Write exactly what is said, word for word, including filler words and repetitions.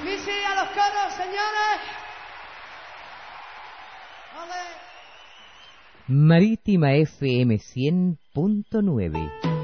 Missy a los coros, señores. ¡Ole! Marítima F M cien punto nueve.